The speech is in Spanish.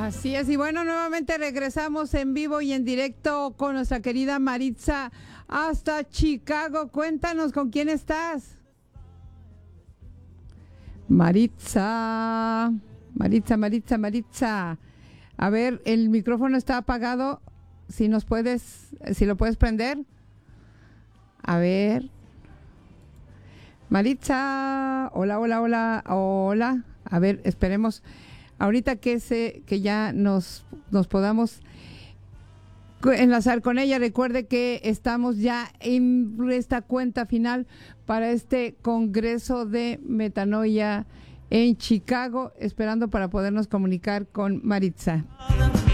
Así es, y bueno, nuevamente regresamos en vivo y en directo con nuestra querida Maritza hasta Chicago. Cuéntanos, ¿con quién estás? Maritza. A ver, el micrófono está apagado. Si lo puedes prender. A ver. Maritza. Hola. A ver, esperemos. Ahorita que ya nos podamos enlazar con ella. Recuerde que estamos ya en esta cuenta final para este Congreso de Metanoia en Chicago, esperando para podernos comunicar con Maritza.